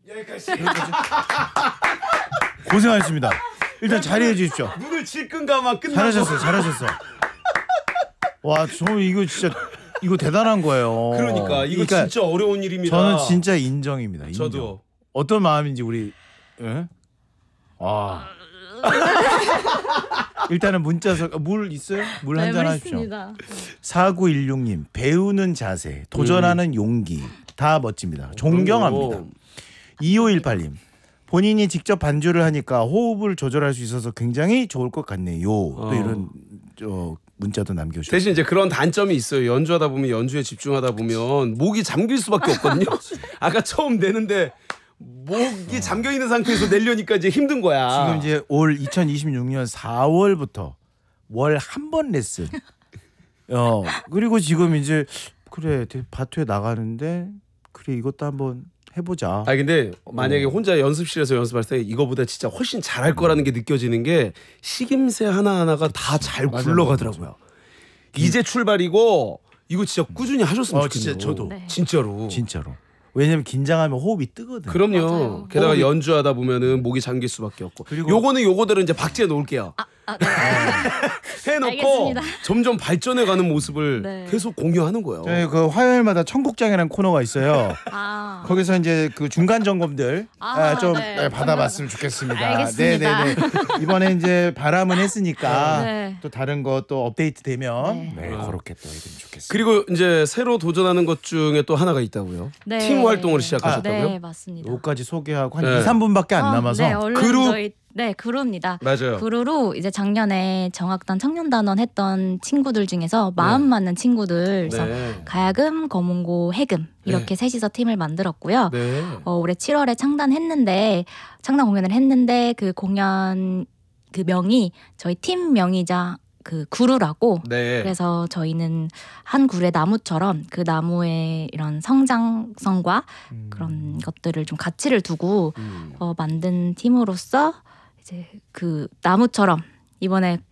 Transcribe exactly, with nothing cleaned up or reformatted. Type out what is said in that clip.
여기까지. 고생하셨습니다. 일단 자리해 주십시오. 눈을 질끈감아 끝나고. 잘하셨어요. 잘하셨어. 와, 저 이거 진짜 이거 대단한 거예요. 그러니까 이거 그러니까 진짜 어려운 일입니다. 저는 진짜 인정입니다. 인정. 저도. 어떤 마음인지 우리 예? 아. 일단은 문자 서 물 있어요? 물 한 잔 네, 하십시오. 있습니다. 사구일육 님 배우는 자세, 도전하는 음. 용기 다 멋집니다. 존경합니다. 그럼. 이오일팔 님 본인이 직접 반주를 하니까 호흡을 조절할 수 있어서 굉장히 좋을 것 같네요. 어. 또 이런 저 문자도 남겨주셨고 대신 이제 그런 단점이 있어요. 연주하다 보면 연주에 집중하다 보면 목이 잠길 수밖에 없거든요. 아까 처음 내는데 목이 잠겨 있는 상태에서 내려니까 이제 힘든 거야. 지금 이제 올 이천이십육 년 사월부터 월 한 번 레슨. 어 그리고 지금 이제 그래 바투에 나가는데 그래 이것도 한번 해보자. 아 근데 만약에 혼자 연습실에서 연습할 때 이거보다 진짜 훨씬 잘할 거라는 게 느껴지는 게 식임새 하나 하나가 다 잘 맞아, 굴러가더라고요. 이제 출발이고 이거 진짜 꾸준히 하셨으면 어, 좋겠네요. 진짜 저도. 네. 진짜로. 진짜로. 왜냐면 긴장하면 호흡이 뜨거든. 그럼요. 맞아요. 게다가 호흡이- 연주하다 보면은 목이 잠길 수밖에 없고. 그리고- 요거는 요거대로 이제 박제해 놓을게요. 아, 네. 해놓고 알겠습니다. 점점 발전해가는 모습을 네. 계속 공유하는 거예요. 저희 그 화요일마다 청국장이라는 코너가 있어요. 아, 거기서 이제 그 중간 점검들 아, 아, 좀 네. 네, 받아봤으면 좋겠습니다. 알겠습니다. 네, 네, 네. 이번에 이제 바람은 했으니까 네. 또 다른 거 또 업데이트 되면 네. 네, 그렇게 또 해주면 좋겠습니다. 그리고 이제 새로 도전하는 것 중에 또 하나가 있다고요. 네. 팀 활동을 시작하셨다고요? 네, 맞습니다. 요까지 소개하고 한 네. 이, 삼 분밖에 안 어, 남아서 네, 얼른 그룹? 저희 네, 그룹입니다. 맞아요. 그루로 이제 작년에 정악단 청년단원 했던 친구들 중에서 마음 맞는 친구들, 그래서 네. 가야금, 검은고, 해금 이렇게 셋이서 팀을 만들었고요. 네. 어, 올해 칠월에 창단했는데 창단 공연을 했는데 그 공연 그 명이 저희 팀 명이자 그 구루라고. 네. 그래서 저희는 한 그루의 나무처럼 그 나무의 이런 성장성과 음. 그런 것들을 좀 가치를 두고 음. 어, 만든 팀으로서 이제 그 나무처럼 이번에